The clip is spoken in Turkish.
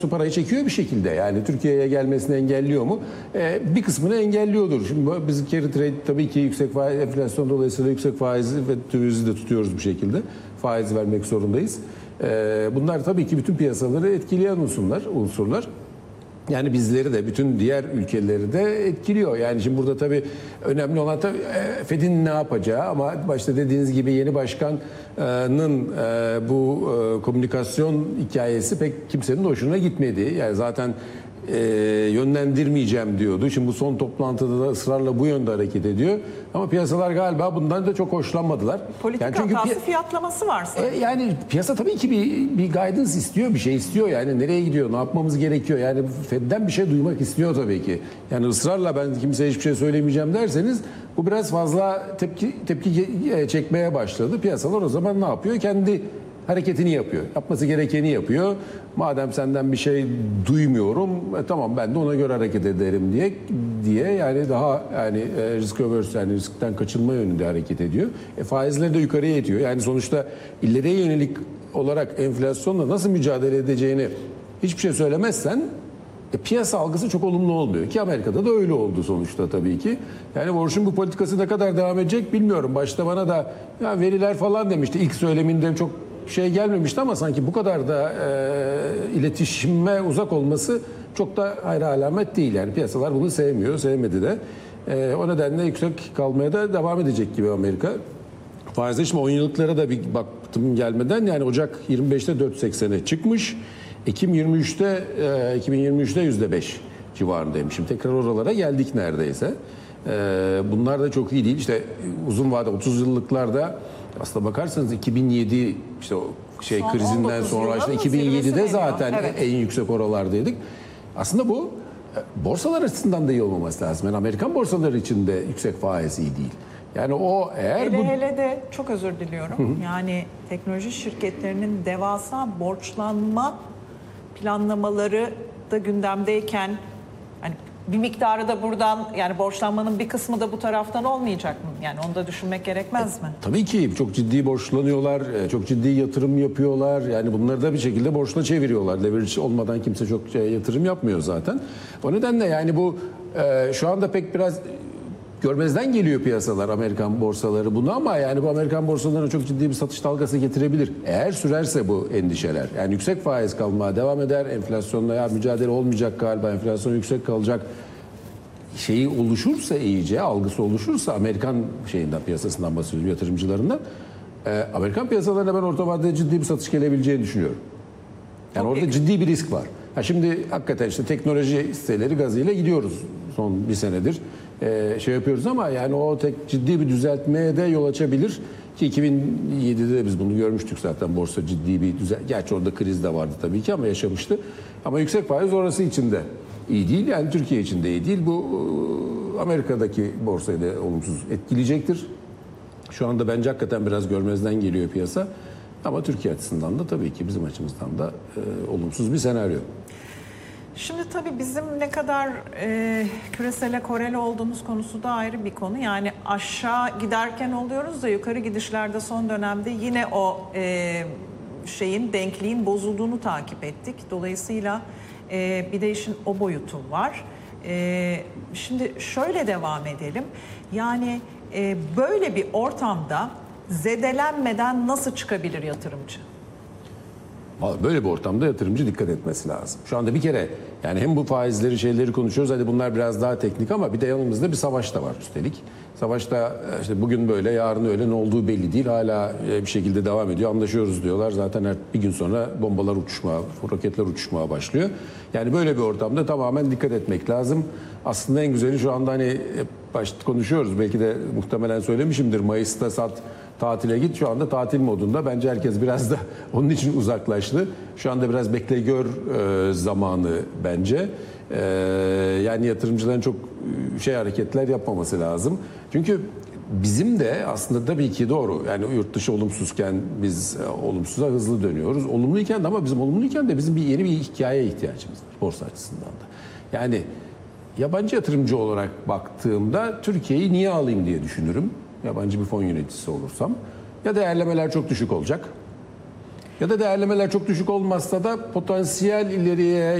parayı çekiyor bir şekilde. Yani Türkiye'ye gelmesini engelliyor mu? Bir kısmını engelliyordur. Şimdi biz carry trade tabii ki yüksek faiz, enflasyon dolayısıyla yüksek faizi ve dövizi de tutuyoruz bir şekilde. Faiz vermek zorundayız. Bunlar tabii ki bütün piyasaları etkileyen unsurlar. Yani bizleri de bütün diğer ülkeleri de etkiliyor. Yani şimdi burada tabii önemli olan tabii Fed'in ne yapacağı ama başta dediğiniz gibi yeni başkanın bu komünikasyon hikayesi pek kimsenin hoşuna gitmedi. Yani zaten yönlendirmeyeceğim diyordu. Şimdi bu son toplantıda da ısrarla bu yönde hareket ediyor. Ama piyasalar galiba bundan da çok hoşlanmadılar. Politika yani çünkü hatası fiyatlaması var sanırım. Yani piyasa tabii ki bir guidance istiyor, bir şey istiyor. Yani nereye gidiyor, ne yapmamız gerekiyor? Yani Fed'den bir şey duymak istiyor tabii ki. Yani ısrarla ben kimseye hiçbir şey söylemeyeceğim derseniz bu biraz fazla tepki çekmeye başladı. Piyasalar o zaman ne yapıyor? Kendi hareketini yapıyor. Yapması gerekeni yapıyor. Madem senden bir şey duymuyorum, tamam ben de ona göre hareket ederim diye yani daha yani risk averse, yani riskten kaçınma yönünde hareket ediyor. Faizleri de yukarıya itiyor. Yani sonuçta ileriye yönelik olarak enflasyonla nasıl mücadele edeceğini hiçbir şey söylemezsen piyasa algısı çok olumlu olmuyor ki Amerika'da da öyle oldu sonuçta tabii ki. Yani Warsh'un bu politikası ne kadar devam edecek bilmiyorum. Başta bana da ya veriler falan demişti. İlk söyleminde çok şey gelmemişti ama sanki bu kadar da iletişime uzak olması çok da hayra alamet değil. Yani piyasalar bunu sevmedi de. O nedenle yüksek kalmaya da devam edecek gibi Amerika. Faizde şimdi 10 yıllıklara da bir baktım gelmeden, yani Ocak 25'te 4.80'e çıkmış. Ekim 2023'te %5 civarındaymış. Şimdi tekrar oralara geldik neredeyse. Bunlar da çok iyi değil. İşte uzun vade 30 yıllıklarda aslında bakarsanız 2007 işte o Son krizinden sonra işte 2007'de zaten evet, en yüksek oralardaydık. Aslında bu borsalar açısından da iyi olmaması lazım. Yani Amerikan borsaları için de yüksek faiz iyi değil. Yani o eğer hele de çok özür diliyorum. Yani teknoloji şirketlerinin devasa borçlanma planlamaları da gündemdeyken hani bir miktarı da buradan, yani borçlanmanın bir kısmı da bu taraftan olmayacak mı? Yani onu da düşünmek gerekmez mi? Tabii ki çok ciddi borçlanıyorlar, çok ciddi yatırım yapıyorlar. Yani bunları da bir şekilde borçla çeviriyorlar. Leverage olmadan kimse çok yatırım yapmıyor zaten. O nedenle yani bu şu anda pek biraz görmezden geliyor piyasalar, Amerikan borsaları bunu, ama yani bu Amerikan borsalarına çok ciddi bir satış dalgası getirebilir. Eğer sürerse bu endişeler. Yani yüksek faiz kalmaya devam eder. Enflasyonla ya mücadele olmayacak galiba, enflasyon yüksek kalacak şeyi oluşursa, iyice algısı oluşursa Amerikan piyasasından bahsediyorum, yatırımcılarından. Amerikan piyasalarına ben orta vadede ciddi bir satış gelebileceğini düşünüyorum. Yani çok orada ciddi bir risk var. Şimdi hakikaten işte teknoloji hisseleri gazıyla gidiyoruz son bir senedir. Yapıyoruz ama yani o ciddi bir düzeltmeye de yol açabilir ki 2007'de de biz bunu görmüştük zaten, borsa ciddi bir gerçi orada kriz de vardı tabii ki ama yaşamıştı. Ama yüksek faiz orası için de iyi değil, yani Türkiye için de iyi değil. Bu Amerika'daki borsayı da olumsuz etkileyecektir. Şu anda bence hakikaten biraz görmezden geliyor piyasa. Ama Türkiye açısından da tabii ki bizim açımızdan da olumsuz bir senaryo. Şimdi tabii bizim ne kadar küresele koreli olduğumuz konusu da ayrı bir konu. Yani aşağı giderken oluyoruz da yukarı gidişlerde son dönemde yine o denkliğin bozulduğunu takip ettik. Dolayısıyla bir de işin o boyutu var. Şimdi şöyle devam edelim. Yani böyle bir ortamda zedelenmeden nasıl çıkabilir yatırımcı? Böyle bir ortamda yatırımcı dikkat etmesi lazım. Şu anda bir kere yani hem bu faizleri şeyleri konuşuyoruz, hadi bunlar biraz daha teknik ama bir de yanımızda bir savaş da var üstelik. Savaşta işte bugün böyle, yarın öyle, ne olduğu belli değil. Hala bir şekilde devam ediyor. Anlaşıyoruz diyorlar. Zaten bir gün sonra bombalar uçuşmaya, roketler uçuşmaya başlıyor. Yani böyle bir ortamda tamamen dikkat etmek lazım. Aslında en güzeli şu anda hani başta konuşuyoruz. Belki de muhtemelen söylemişimdir. Mayıs'ta tatile git. Şu anda tatil modunda. Bence herkes biraz da onun için uzaklaştı. Şu anda biraz bekle gör zamanı bence. Yani yatırımcıların çok hareketler yapmaması lazım. Çünkü bizim de aslında tabii ki doğru. Yani yurt dışı olumsuzken biz olumsuza hızlı dönüyoruz. Olumluyken de, ama bizim olumluyken de bizim yeni bir hikayeye ihtiyacımız var borsa açısından da. Yani yabancı yatırımcı olarak baktığımda Türkiye'yi niye alayım diye düşünürüm. Yabancı bir fon yöneticisi olursam. Ya değerlemeler çok düşük olacak. Ya da değerlemeler çok düşük olmazsa da potansiyel ileriye